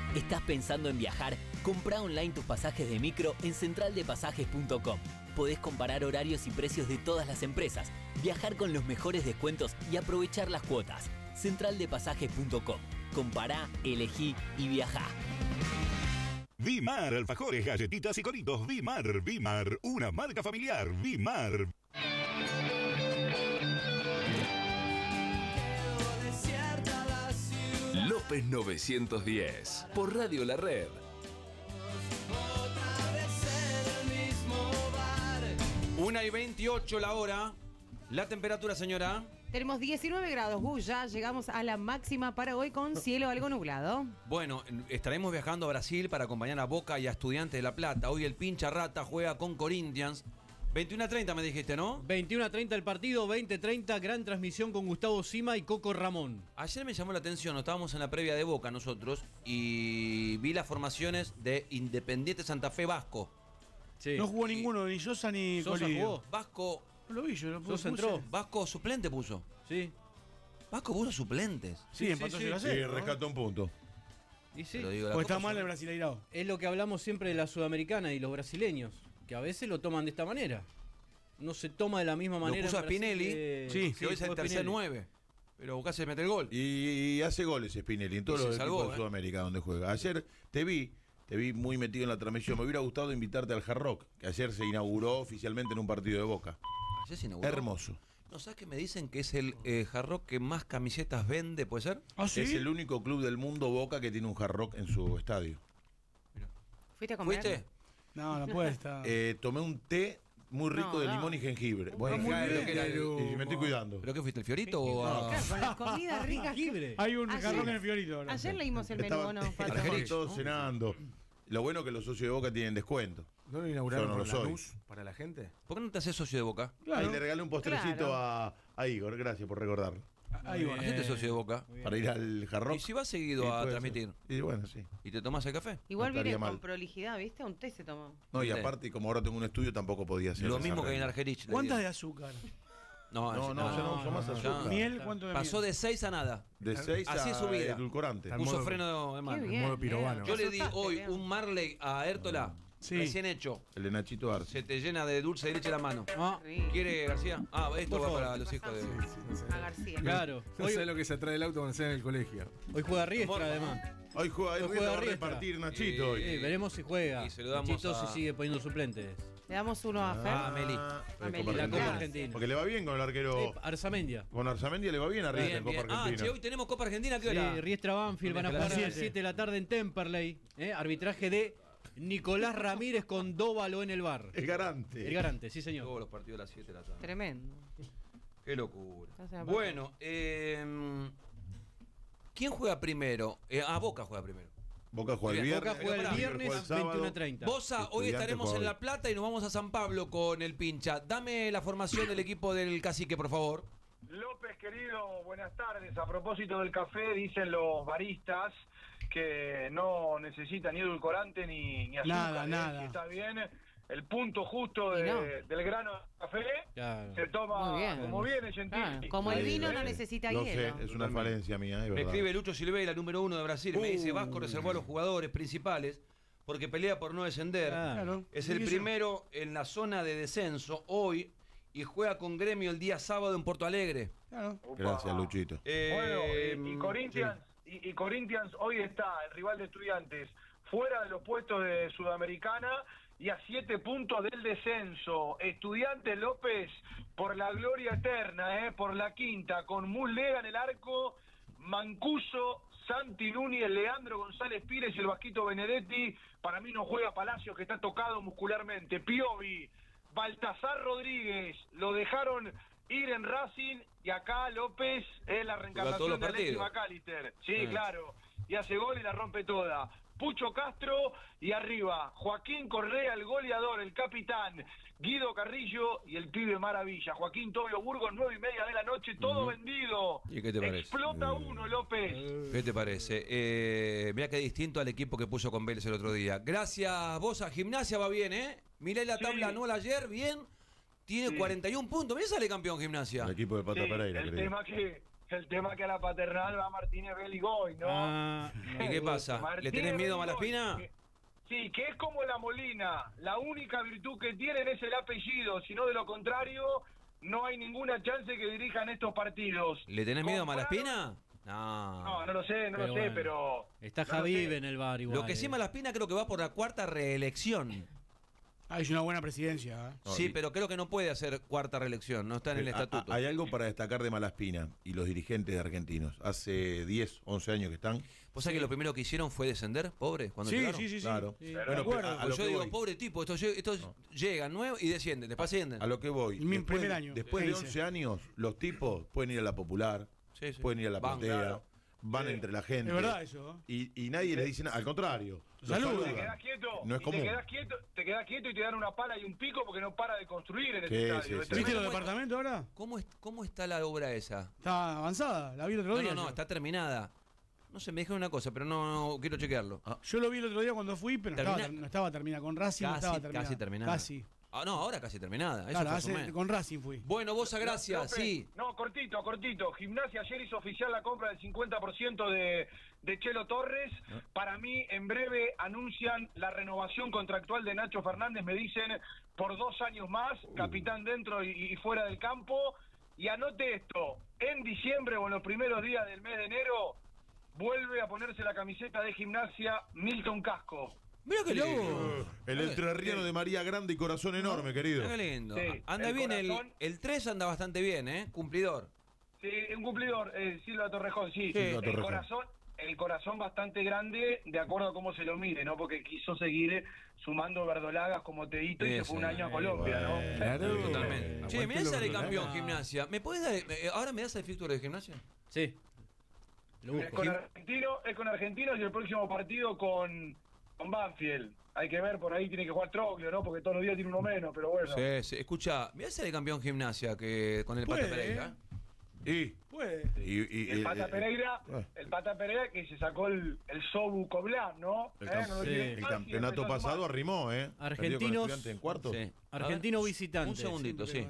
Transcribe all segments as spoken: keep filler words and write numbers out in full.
¿Estás pensando en viajar? Comprá online tus pasajes de micro en central de pasajes punto com. Podés comparar horarios y precios de todas las empresas, viajar con los mejores descuentos y aprovechar las cuotas. central de pasajes punto com. Compará, elegí y viajá. Vimar, alfajores, galletitas y coritos. Vimar, Vimar, una marca familiar. Vimar. López novecientos diez, por Radio La Red. una y veintiocho la hora. La temperatura, señora. Tenemos diecinueve grados, Gus, ya llegamos a la máxima para hoy con cielo algo nublado. Bueno, estaremos viajando a Brasil para acompañar a Boca y a Estudiantes de La Plata. Hoy el pincha rata juega con Corinthians. veintiuno a treinta me dijiste, ¿no? veintiuno a treinta el partido, veinte treinta, gran transmisión con Gustavo Sima y Coco Ramón. Ayer me llamó la atención, estábamos en la previa de Boca nosotros y vi las formaciones de Independiente Santa Fe Vasco. Sí. No jugó ninguno, ni Sosa ni Sosa Colidio. jugó. Vasco. No lo vi yo, no Sosa puse. entró. Vasco suplente puso. Sí. Vasco puso suplentes. Sí, Sí, empató sí, cero a sí. cero, Sí, ¿no? rescató un punto. Y sí. Pero digo, la Porque está Copa mal Sud- el brasileirado. Es lo que hablamos siempre de la sudamericana y los brasileños, que a veces lo toman de esta manera. No se toma de la misma Lo manera. puso a en Brasil Spinelli, que- Sí, que hoy es el fue tercer Spinelli. nueve. Pero Boca se mete el gol. Y, y hace goles Spinelli en todos Y se los salvó, equipos de ¿eh? Sudamérica donde juega. Ayer te vi, te vi muy metido en la transmisión. Me hubiera gustado invitarte al Hard Rock, que ayer se inauguró oficialmente en un partido de Boca. Ayer se inauguró. Hermoso. ¿No sabes que me dicen que es el eh, Hard Rock que más camisetas vende? ¿Puede ser? ¿Ah, sí? Es el único club del mundo Boca que tiene un Hard Rock en su estadio. ¿Fuiste a comer? ¿Fuiste? No, no puede estar. Eh, tomé un té muy rico No, de no. limón y jengibre. Bueno, muy claro, bien, que era- pero- y me estoy cuidando. ¿Pero qué fuiste, el Fiorito o a- Claro, con las comidas ricas. Jengibre. Hay un Ayer- jarrón en el Fiorito ahora. Ayer leímos el menú, Estaban, ¿no? Pato? estaban todos cenando. Lo bueno es que los socios de Boca tienen descuento. ¿No lo inauguraron Yo no con lo soy. Lanús para la gente? ¿Por qué no te haces socio de Boca? Claro. Ahí le regalé un postrecito Claro. a, a Igor, gracias por recordarlo. Ahí va. Hacete socio de Boca. Para ir al Hard Rock. ¿Y si vas seguido Sí, a puede transmitir? ser. Y bueno, sí. ¿Y te tomas el café? Igual No estaría viene con mal. prolijidad, ¿viste? Un té se tomó. No, y Sí. aparte, como ahora tengo un estudio, tampoco podía hacer Lo esa mismo que en regla. Argerich. le ¿Cuántas de digo. azúcar? No, No, ese- no, ya no uso más ya. azúcar. ¿Miel? ¿Cuánto de Pasó miel? de seis a nada. De seis Así a es su vida. edulcorante. Al Puso modo- freno de mano. Qué bien. modo pirobano. Yo le di Asustaste, hoy Leo. un Marley a Hértola, Sí. recién hecho. El de Nachito Arce. Se te llena de dulce de leche la mano. Ah, Rico. ¿Quiere, García? Ah, esto Por va favor. para los hijos de... A García. claro. No Hoy, sé lo que se atrae el auto cuando se en el colegio. hoy juega Riestra, Morfa. además. Hoy juega, hoy Hoy juega juega va a Riestra. repartir Nachito Y- hoy. Sí, veremos si juega. Y se lo damos Nachito a- si sigue poniendo suplentes. Le damos uno a Fer. Ah, Meli. Ah, A de Meli. Copa La Copa Argentina. Argentina. Porque le va bien con el arquero. Sí, Arzamendia. Con Arzamendia le va bien a Riestra en Bien, Copa bien. Ah, Argentina. che, hoy tenemos Copa Argentina, ¿a qué Sí, hora? Riestra Banfield van a Claro. jugar a las Siete. siete de la tarde en Temperley. ¿eh? Arbitraje de Nicolás Ramírez con Dóvalo en el bar. El garante. El garante, sí señor. Todos los partidos a las siete de la tarde. Tremendo. Qué locura. Estás en la Bueno, eh, ¿quién juega primero? Eh, ah, Boca juega primero. Boca juega el Bien, viernes. Boca juega el River viernes juega el sábado. veintiuno a treinta. Bosa, hoy Estudiante estaremos juega en hoy. La Plata y nos vamos a San Pablo con el pincha. Dame la formación del equipo del Cacique, por favor. López, querido, buenas tardes. A propósito del café, dicen los baristas que no necesita ni edulcorante ni, ni azúcar. Nada, ¿eh? nada. Si está bien, el punto justo de- Y no. del grano de café Claro. se toma Muy bien. como viene, Gentili. Ah, como el Ahí, vino ahí. no necesita Lo sé, hielo. es una falencia mía, es Me verdad. escribe Lucho Silveira, número uno de Brasil. Me dice, Uh. Vasco reservó a los jugadores principales porque pelea por no descender. Claro. Es Sí, el sí. primero en la zona de descenso hoy y juega con Gremio el día sábado en Porto Alegre. Claro. Upa. Gracias, Luchito. Eh, Bueno, y, y Corinthians, y, y Corinthians hoy está, el rival de Estudiantes, fuera de los puestos de Sudamericana y a siete puntos del descenso. Estudiantes López por la gloria eterna, eh, por la quinta, con Mulega en el arco, Mancuso, Santi Núñez, Leandro González Pires y el Vasquito Benedetti. Para mí no juega Palacios, que está tocado muscularmente. Piovi, Baltasar Rodríguez, lo dejaron ir en Racing y acá López es la Juega todos reencarnación los de Alexis partidos. McAllister. Sí, Eh. claro. Y hace gol y la rompe toda. Pucho Castro y arriba Joaquín Correa, el goleador, el capitán, Guido Carrillo y el pibe maravilla. Joaquín Tobio Burgos, nueve y media de la noche, todo vendido. ¿Y qué te parece? Explota uno, López. ¿Qué te parece? Eh, mira qué distinto al equipo que puso con Vélez el otro día. Gracias, vos a Gimnasia va bien, ¿eh? Mirá la Sí. tabla anual ayer, bien. Tiene Sí. cuarenta y un puntos. Mirá, sale campeón Gimnasia. El equipo de Pata Sí, Pereira, el creo. tema que el tema que a la paternal va Martínez Beligoy, ¿no? Ah, No, ¿Y qué pasa? Martín ¿Le tenés miedo a Rincón, Malaspina? que- Sí, que es como la Molina. La única virtud que tienen es el apellido. Si no, de lo contrario, no hay ninguna chance que dirijan estos partidos. ¿Le tenés miedo a Compraron- Malaspina? No. No, no lo sé, no Pero lo sé, bueno. pero... Está no lo Javib sé. en el bar igual. Lo que sí eh. Malaspina creo que va por la cuarta reelección. Ah, es una buena presidencia. ¿eh? No, Sí, y- pero creo que no puede hacer cuarta reelección, no está en el A- a- estatuto. Hay algo para destacar de Malaspina y los dirigentes argentinos. Hace diez, once años que están. ¿Vos sabés que lo primero que hicieron fue descender, pobres, cuando Sí, llegaron? sí, sí, sí. Claro. Sí. Bueno, De acuerdo. pero a, a Pues lo yo que digo, voy, pobre tipo, estos, lle- estos No. llegan nuevos y descienden, después ascienden. a lo que voy. Mi Después, primer año. después de ¿Qué hice? once años, los tipos pueden ir a la popular, Sí, sí. pueden ir a la Van, platea, claro. van Sí. entre la gente. Es verdad eso. ¿eh? Y, y nadie les dice nada. Al contrario. los Saludan. Te saludan. quedás quieto, No es y común. te quedás quieto, te quedás quieto y te dan una pala y un pico porque no para de construir en Sí, ese sí, estadio. sí. Es ¿Viste tremendo. los departamentos ahora? ¿Cómo, es- ¿Cómo está la obra esa? Está avanzada, la vi el otro No, día. no, no, yo. está terminada. No sé, me dijeron una cosa, pero no, no quiero chequearlo. Yo lo vi el otro día cuando fui, pero no Termina- estaba, ter- no estaba terminada. Con Racing no Casi, estaba terminada. casi terminada. Casi. Ah, no, ahora casi terminada. Eso Claro, fue hace- hace un mes. con Racing fui. Bueno, vos, gracias, López, sí. No, cortito, cortito. Gimnasia ayer hizo oficial la compra del cincuenta por ciento de, de Chelo Torres. Para mí, en breve anuncian la renovación contractual de Nacho Fernández. Me dicen por dos años más, capitán dentro y, y fuera del campo. Y anote esto, en diciembre o en los primeros días del mes de enero, vuelve a ponerse la camiseta de Gimnasia Milton Casco. Mira qué lindo. El entrerriano de María Grande y corazón enorme, querido. Mira qué lindo. Sí, Anda el bien, el, corazón. el tres anda bastante bien, ¿eh? Cumplidor. Sí, un cumplidor, eh, Silva Torrejón, sí. Silva el Torrejón. corazón, el corazón bastante grande, de acuerdo a cómo se lo mire, ¿no? Porque quiso seguir eh, sumando verdolagas como Teito y Sí, se fue un sí. año a Colombia, ¿no? Claro. Totalmente. Che, Aguante mirá los sale verdolagas. campeón gimnasia. ¿Me podés dar, eh, ahora me das el fixture de gimnasia? Sí. Lo Es busco. con argentino, es con argentinos y el próximo partido con, con Banfield. Hay que ver, por ahí tiene que jugar Troglio, ¿no? Porque todos los días tiene uno menos, pero bueno. Sí, sí. Escucha, mirá sale campeón gimnasia que con el Pato Puede, Pereira. Y, Puede. y, y- Y el y- Pata y- Pereira, eh. el Pata Pereira que se sacó el, el Sobu Coblar, ¿no? El, ¿Eh? cam- No lo Sí. quieren el más y campeonato empezó a pasado sumar. arrimó, ¿eh? Perdió con Argentinos- Estudiantes en cuartos. Sí. Argentino A ver, visitante. Un segundito, sí.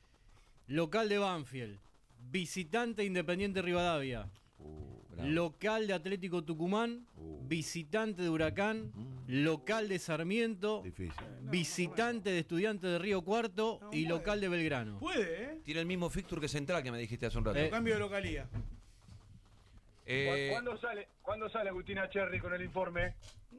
Local de Banfield. Visitante Independiente Rivadavia. Bravo. Local de Atlético Tucumán. Visitante de Huracán. Local de Sarmiento. Difícil. Visitante de Estudiantes de Río Cuarto. Y local de Belgrano. Puede, ¿eh? Tiene el mismo fixture que Central que me dijiste hace un rato. Eh, Cambio de localía. Eh, ¿Cuándo sale, ¿Cuándo sale Agustina Cherry con el informe?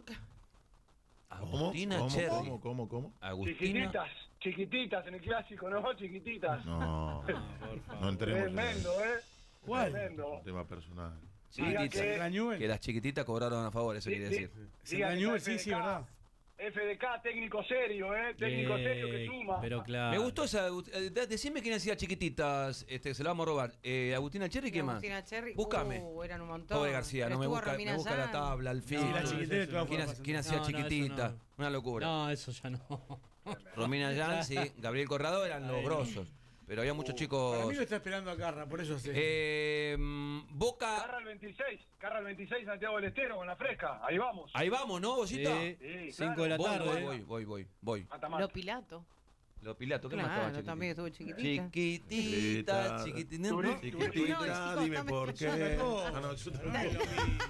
¿Cómo? Agustina ¿Cómo? Cherry. ¿Cómo? ¿Cómo? ¿Cómo? Agustina. Chiquititas, chiquititas en el clásico, ¿no? Chiquititas. No, no entremos en Tremendo, ¿eh? ¿Cuál? Tremendo. un tema personal. Chiquititas. Diga La Newell. Que las chiquititas cobraron a favor, eso Di- quiere di- decir. diga La que Newell, está sí, sí, F D K, verdad. F D K, técnico serio, ¿eh? Técnico serio que Eh, suma. Pero claro. Me gustó esa. eh, de- Decime quién hacía chiquititas, este, se la vamos a robar. Eh, Agustina Cherry, ¿qué más? Agustina Cherry, Buscame. uh, eran un montón. Pobre García, no me Estuvo busca, me Romina busca la Yan. tabla, el fin. Sí, la chiquitita de todas ¿Quién, formas. ha- quién hacía No, no, eso chiquitita? no. Una locura. No, eso ya no. Romina Yan, sí. Gabriel Corrado eran los grosos. Pero había muchos Para chicos. mí lo está esperando a Carra, por eso sé. Eh, mm, Boca. Carra el veintiséis, Carra el veintiséis, Santiago del Estero con la fresca. Ahí vamos. Ahí vamos, ¿no, Bocita? Sí, Sí, cinco de la Voy, tarde. voy, voy, voy, voy, voy. Matamat. Lo Pilato. Lo Pilato, ¿qué más estaba Claro, chiquitita? también estuvo chiquitita. Chiquitita, chiquitita. ¿no? Turín- Chiquitita, No, dime por qué. sacó. Ah, no, es otra No es lo mismo.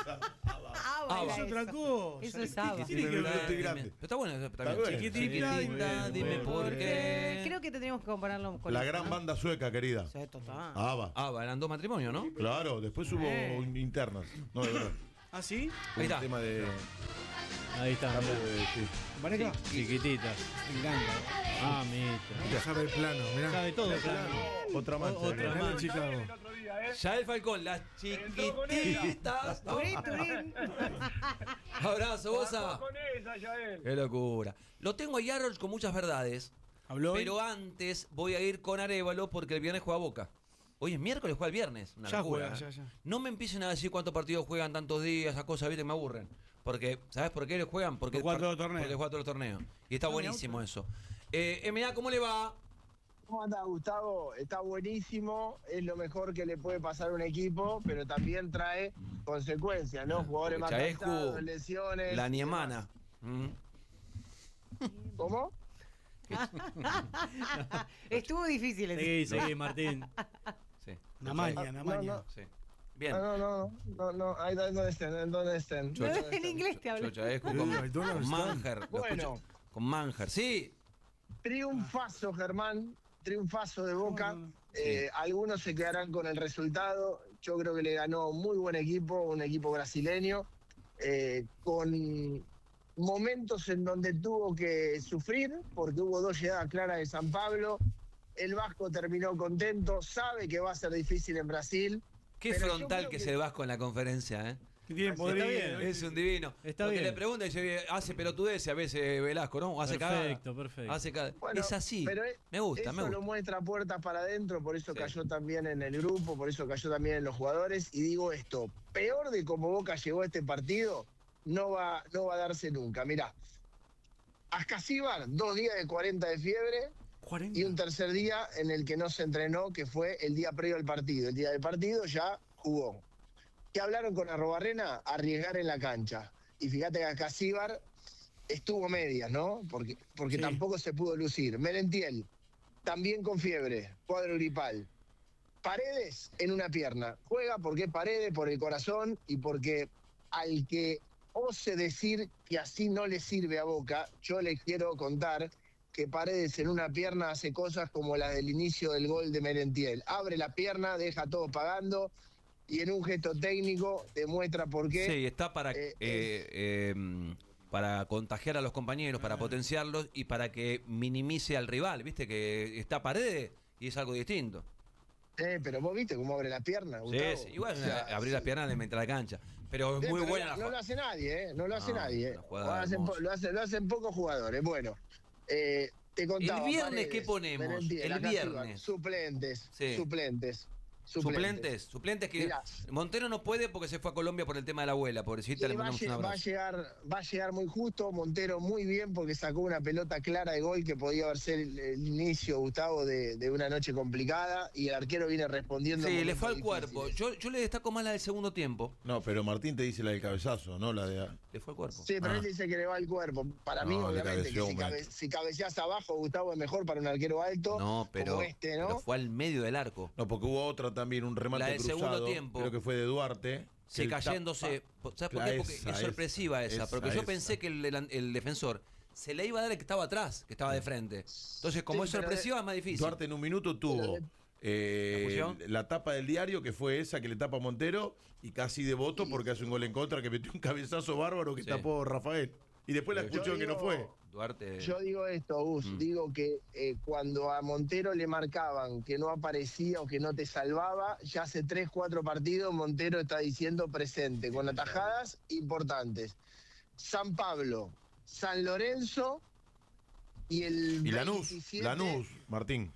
Ah, Ah, bueno, Es otra eso. cosa. Eso es Ava. Tiene que Dime, ver. estoy grande. Pero está bueno eso Está también. bien. Chiquitita, Chiquitita, dime dime por por qué. Creo que tendríamos que compararlo con La eso, gran ¿no? banda sueca, querida. Sí, total. Ava. Ah, eran dos matrimonios, ¿no? Claro, después hubo Eh. internas. No, de verdad. ¿Ah, sí? Un Ahí está. tema de. Ahí está. cambio mirá. de- sí. ¿Vaneca? Chiquititas. Me encanta. Ah, mita. Ya sabe el plano, mirá. Sabe todo, claro. Otra mancha. Otra Entró más. con Chicago. él el otro día, ¿eh? Yael Falcón, las Entró con ella. chiquititas. Turín, Turín. Abrazo, Bosa. Bajó con esa, Yael. Qué locura. Lo tengo a Yarroch con muchas verdades. ¿Habló hoy? Pero antes voy a ir con Arévalo porque el viernes juega Boca. Hoy es miércoles, juega el viernes. Una Ya locura, juega, ¿eh? ya, ya. No me empiecen a decir cuántos partidos juegan tantos días, esas cosas, viste, me aburren. Porque, ¿sabes por qué les juegan? Porque Porque juega todos los torneos. Porque juega todos los torneos. Y está buenísimo eso. Eh, M A, ¿cómo le va? ¿Cómo anda, Gustavo? Está buenísimo, es lo mejor que le puede pasar a un equipo, pero también trae consecuencias, ¿no? Jugadores más Chaescu, cansados, lesiones. La y Niemana. Mm. demás. ¿Cómo? Estuvo difícil ese. Seguí, seguí, Martín. Sí, Namaña, Ah, Namaña. no, no. sí. Bien. No, no, no, no, no, I don't understand, I don't understand. Chocha. En inglés te hablo. Chocha, es con, con, con Manger. lo Bueno. escucho. Con Manger, sí. Triunfazo, Germán, triunfazo de Boca. Eh, algunos se quedarán con el resultado. Yo creo que le ganó muy buen equipo, un equipo brasileño, eh, con momentos en donde tuvo que sufrir, porque hubo dos llegadas claras de San Pablo. El Vasco terminó contento, sabe que va a ser difícil en Brasil. Qué pero yo frontal creo que es el Vasco en la conferencia, ¿eh? Bien, Está bien. Es un divino. Está Porque bien. le pregunta y dice, hace pelotudez a veces Velasco, ¿no? Hace cagada. Perfecto, perfecto. Hace cagada. Bueno, es así. pero es- me gusta, Eso me gusta. lo muestra puertas para adentro, por eso Sí. cayó también en el grupo, por eso cayó también en los jugadores. Y digo esto, peor de cómo Boca llegó a este partido, no va, no va a darse nunca. Mirá, Ascasíbar, dos días de cuarenta de fiebre cuarenta. y un tercer día en el que no se entrenó, que fue el día previo al partido. El día del partido ya jugó. ¿Qué hablaron con Arrobarrena? Arriesgar en la cancha. Y fíjate que Ascasíbar estuvo medias, ¿no? Porque, porque Sí. tampoco se pudo lucir. Merentiel, también con fiebre, cuadro gripal. Paredes en una pierna. Juega porque Paredes, por el corazón y porque al que ose decir que así no le sirve a Boca, yo les quiero contar que Paredes en una pierna hace cosas como la del inicio del gol de Merentiel. Abre la pierna, deja todo pagando y en un gesto técnico demuestra por qué. Sí, está para, Eh, eh, eh, para contagiar a los compañeros, para potenciarlos y para que minimice al rival. Viste que está Paredes y es algo distinto. Eh, pero vos viste cómo abre la pierna, Sí, Gustavo. sí, igual O sea, abrir las piernas de meter la cancha. Pero es Sí, muy pero buena no, la no lo jugada. hace nadie, ¿eh? No lo hace No, nadie. ¿eh? una jugada Lo hacen, hermosa. po- lo, hacen, lo hacen pocos jugadores. Bueno, eh, te contaba. El viernes, Paredes, ¿qué ponemos? Merentiel, El acá viernes. Silva, Suplentes, Sí. suplentes. Suplentes, suplentes que Mirá. Montero no puede porque se fue a Colombia por el tema de la abuela, pobrecita, Sí, le va, a mandamos un lle- va a abrazo. llegar, va a llegar muy justo, Montero muy bien porque sacó una pelota clara de gol que podía haber sido el, el inicio, Gustavo, de, de una noche complicada y el arquero viene respondiendo. Sí, en le fue al momentos cuerpo. difíciles. Yo, yo le destaco más la del segundo tiempo. No, pero Martín te dice la del cabezazo, no la de. Le fue al cuerpo. Sí, pero Ah. él dice que le va al cuerpo. Para No, mí, le obviamente, que cabeció si, un cabe- momento. si cabeceas abajo, Gustavo, es mejor para un arquero alto No, pero, como este, ¿no? pero fue al medio del arco. No, porque hubo otra también, un remate La del cruzado. segundo tiempo. Creo que fue de Duarte. que Se él cayéndose. tapa- ¿Sabes por qué? Porque Esa, es sorpresiva esa. esa, porque yo esa. pensé que el, el- el defensor se le iba a dar el que estaba atrás, que estaba de frente. Entonces, como Sí, es pero sorpresiva, es más difícil. Duarte en un minuto tuvo eh, ¿La fusión? la tapa del diario, que fue esa que le tapa a Montero, y casi de voto porque hace un gol en contra, que metió un cabezazo bárbaro que Sí. tapó Rafael. Y después la Yo expulsión que no digo- fue. Duarte. Yo digo esto, Gus, Mm. digo que eh, cuando a Montero le marcaban que no aparecía o que no te salvaba, ya hace tres, cuatro partidos Montero está diciendo presente, con atajadas importantes. San Pablo, San Lorenzo y el Y Lanús, veintisiete Lanús, Martín.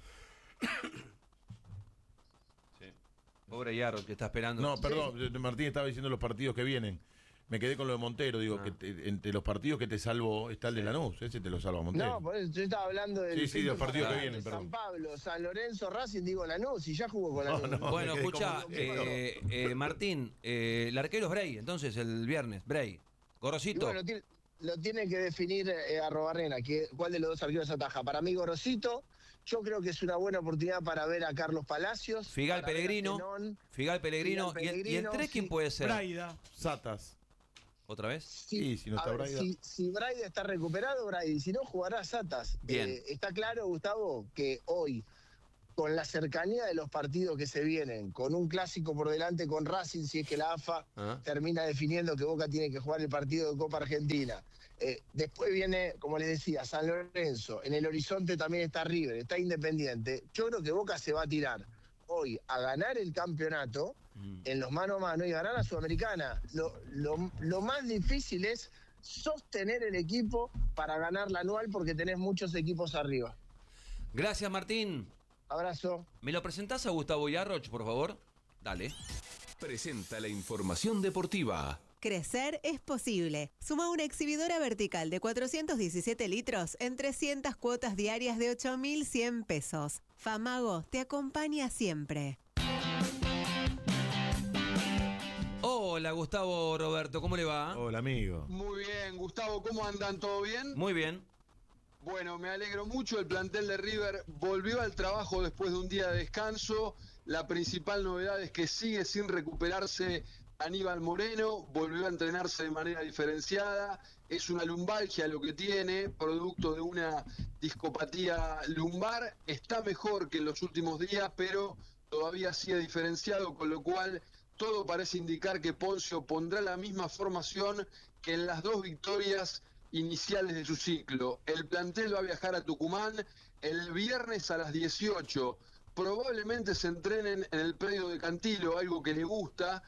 Pobre Yarro que está esperando. No, perdón, Martín estaba diciendo los partidos que vienen. Me quedé con lo de Montero, digo, Ah. que te- entre los partidos que te salvó está el de Lanús, ese te lo salva Montero. No, por eso yo estaba hablando del Sí, sí, fin los de partidos semana. que vienen, San perdón. Pablo, San Lorenzo, Racing, digo Lanús, y ya jugó con No, Lanús. no. Bueno, me quedé escucha, como- eh, eh, Martín, eh, el arquero es Bray, entonces el viernes, Bray. Y Gorosito. bueno, tiene- lo tiene que definir eh, Arrobarrena, que cuál de los dos arqueros ataja. Para mí, Gorosito, yo creo que es una buena oportunidad para ver a Carlos Palacios. Figal para ver a Pellegrino. Zenón. Figal Pellegrino. Figal y, el- y el Pellegrino, tres, ¿quién sí. puede ser? Braida. Satas. ¿Otra vez? Sí, Y si no a está ver, Braida. si, si Braida está recuperado, Braida, si no, jugará Satas. Bien. Eh, está claro, Gustavo, que hoy, con la cercanía de los partidos que se vienen, con un clásico por delante con Racing, si es que la A F A Ah. termina definiendo que Boca tiene que jugar el partido de Copa Argentina. Eh, después viene, como les decía, San Lorenzo. En el horizonte también está River, está Independiente. Yo creo que Boca se va a tirar hoy a ganar el campeonato Mm. en los mano a mano y ganar la Sudamericana. Lo, lo- lo más difícil es sostener el equipo para ganar la anual porque tenés muchos equipos arriba. Gracias, Martín. Abrazo. ¿Me lo presentás a Gustavo Yarroch, por favor? Dale. Presenta la información deportiva. Crecer es posible. Suma una exhibidora vertical de cuatrocientos diecisiete litros en trescientas cuotas diarias de ocho mil cien pesos. Famago te acompaña siempre. Hola, Gustavo Roberto, ¿cómo le va? Hola, amigo. Muy bien, Gustavo, ¿cómo andan? ¿Todo bien? Muy bien. Bueno, me alegro mucho. El plantel de River volvió al trabajo después de un día de descanso. La principal novedad es que sigue sin recuperarse Aníbal Moreno, volvió a entrenarse de manera diferenciada, es una lumbalgia lo que tiene, producto de una discopatía lumbar, está mejor que en los últimos días, pero todavía sigue diferenciado, con lo cual todo parece indicar que Poncio pondrá la misma formación que en las dos victorias iniciales de su ciclo. El plantel va a viajar a Tucumán el viernes a las dieciocho. Probablemente se entrenen en el predio de Cantilo, algo que le gusta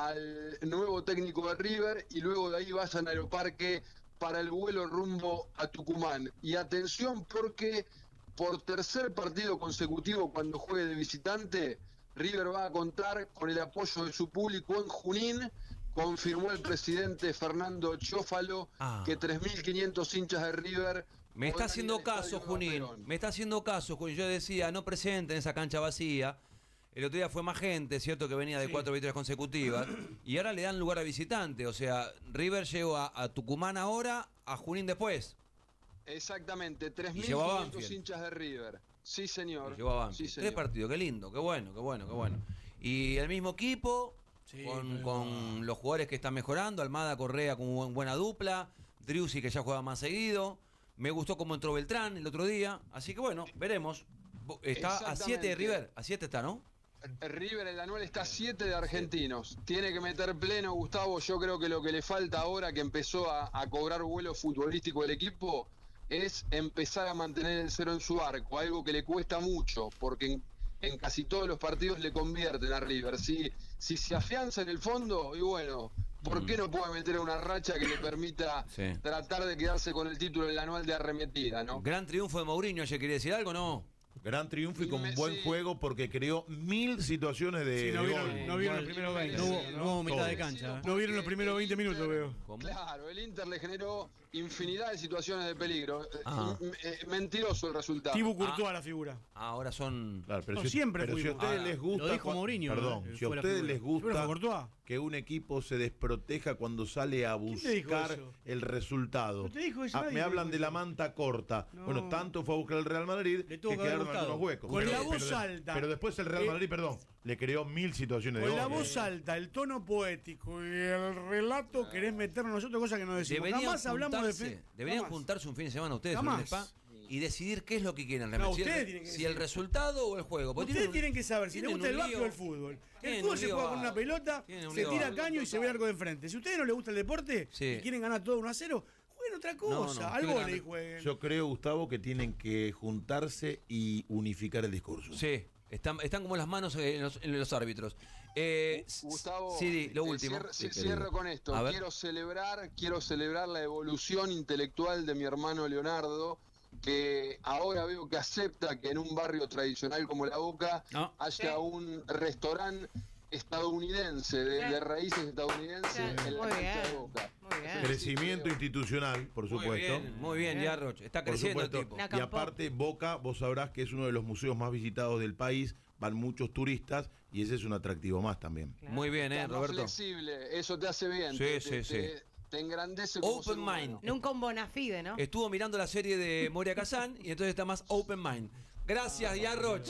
al nuevo técnico de River, y luego de ahí vayan al Aeroparque para el vuelo rumbo a Tucumán. Y atención, porque por tercer partido consecutivo, cuando juegue de visitante, River va a contar con el apoyo de su público en Junín. Confirmó el presidente Fernando Chófalo Ah. que tres mil quinientos hinchas de River... Me está podrán haciendo ir al caso, Estadio Junín. Perón. Me está haciendo caso, Junín. Yo decía, no presente en esa cancha vacía. El otro día fue más gente, cierto que venía de Sí. cuatro victorias consecutivas. Y ahora le dan lugar a visitante. O sea, River llegó a, a Tucumán ahora, a Junín después. Exactamente, tres Y mil llevó a quinientos Banfield. hinchas de River. Sí, señor. Y llegó a Banfield. Sí, Tres señor. partidos, qué lindo, qué bueno, qué bueno, qué bueno. Y el mismo equipo, con, con los jugadores que están mejorando. Almada, Correa con buen- buena dupla. Driussi, que ya juega más seguido. Me gustó cómo entró Beltrán el otro día. Así que bueno, veremos. Está a siete de Exactamente. River. A siete está, ¿no? River, el anual está siete de argentinos. Tiene que meter pleno, Gustavo. Yo creo que lo que le falta ahora que empezó a, a cobrar vuelo futbolístico el equipo es empezar a mantener el cero en su arco, algo que le cuesta mucho, porque en, en casi todos los partidos le convierten a River. Si, si se afianza en el fondo, y bueno, ¿por qué no puede meter una racha que le permita Sí. tratar de quedarse con el título del anual de arremetida, ¿no? Gran triunfo de Mourinho, ¿ya quería decir algo no? Gran triunfo y con Me- buen sí. juego porque creó mil situaciones de, Sí, no de vieron, gol. no vieron los primeros veinte. No hubo, ¿no? no hubo mitad Todo. de cancha. ¿eh? No vieron los primeros veinte minutos, veo. ¿Cómo? Claro, el Inter le generó infinidad de situaciones de peligro. Ah. M- eh, Mentiroso el resultado. Tibu Courtois la figura. Ahora son... Claro, pero No, si, siempre pero si a fuimos. ustedes Ahora, les gusta. lo dijo cua- Mourinho, Perdón, ¿eh? si a Fue la ustedes figura. les Bueno, gusta fue Courtois. que un equipo se desproteja cuando sale a ¿Quién te dijo buscar eso? el resultado. No te dijo eso, Ah, nadie me te hablan dijo de la eso. manta corta. No. Bueno, tanto fue a buscar el Real Madrid Le tuvo que que haber quedaron gustado. algunos huecos. Con Pero- la pero voz de- alta. Pero después el Real Eh, Madrid, perdón, le creó mil situaciones de Con la gol. voz alta, el tono poético y el relato querés meternos nosotros cosas que no decimos. Deberían Jamás hablamos de juntarse, fe. deberían Jamás. juntarse un fin de semana ustedes Jamás. en el spa y decidir qué es lo que quieren No, realmente. Si el- ustedes tienen que si el decidir. resultado o el juego. Porque Ustedes un- tienen que saber si les tienen gusta el un básquet lío. o el fútbol. El Tienen fútbol un se lío juega con bárbaro. una pelota, Tienen un se lío tira bárbaro. caño y se ve arco de enfrente. Si a ustedes no les gusta el deporte Sí. y quieren ganar todo uno a cero, jueguen otra cosa. no, al qué vóley grande. jueguen. Yo creo, Gustavo, que tienen que juntarse y unificar el discurso. Sí, están, están como las manos en los, en los árbitros. Eh, Gustavo, sí, di, lo eh, último. cierro, Sí, cierro querido. con esto. A ver. Quiero celebrar, quiero celebrar la evolución intelectual de mi hermano Leonardo, que ahora veo que acepta que en un barrio tradicional como La Boca No. haya Sí. un restaurante estadounidense, de, Sí. de raíces estadounidenses Sí. en la Muy cancha bien. de Boca. Muy bien. Crecimiento institucional, por Muy supuesto. bien, muy bien, Bien. Yarroch. Está Por creciendo el supuesto. tipo. Una Y campó. aparte, Boca, vos sabrás que es uno de los museos más visitados del país. Van muchos turistas y ese es un atractivo más también. Claro. Muy bien, eh, Estás más Roberto. flexible, eso te hace bien. Sí, te, sí, te- sí. te- te engrandece como Open ser humano. mind. Nunca un bonafide, ¿no? Estuvo mirando la serie de Moria Kazan y entonces está más open mind. Gracias, Yarroch.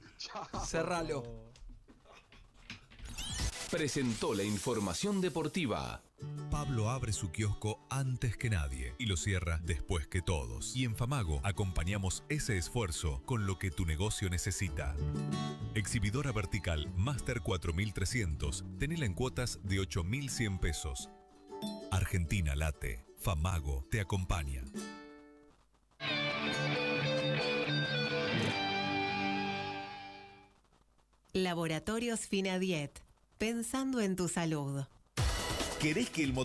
Cerralo. Presentó la información deportiva. Pablo abre su kiosco antes que nadie y lo cierra después que todos. Y en Famago acompañamos ese esfuerzo con lo que tu negocio necesita. Exhibidora vertical Master cuatro mil trescientos. Tenela en cuotas de ocho mil cien pesos. Argentina late. Famago te acompaña. Laboratorios Finadiet. Pensando en tu salud. ¿Querés que el motor